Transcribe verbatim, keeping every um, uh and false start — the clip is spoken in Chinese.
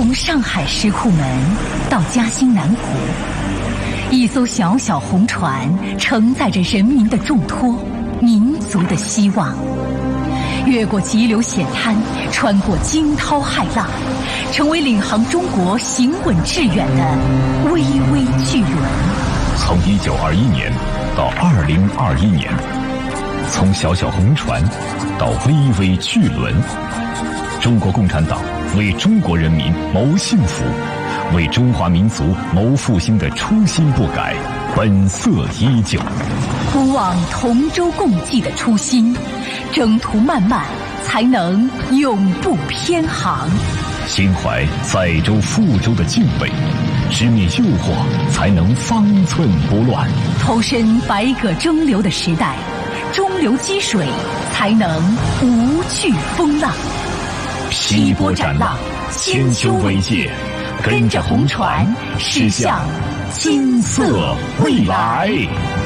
从上海石库门到嘉兴南湖，一艘小小红船承载着人民的重托，民族的希望。越过急流险滩，穿过惊涛骇浪，成为领航中国行稳致远的巍巍巨轮。 从一九二一年到二零二一年，从小小红船到巍巍巨轮，中国共产党为中国人民谋幸福，为中华民族谋复兴的初心不改，本色依旧。 不忘同舟共济的初心，征途漫漫，才能永不偏航。 心怀载舟覆舟的敬畏，直面诱惑，才能方寸不乱。 投身百舸争流的时代，中流击水，才能无惧风浪。劈波斩浪，千秋伟业，跟着红船驶向金色未来。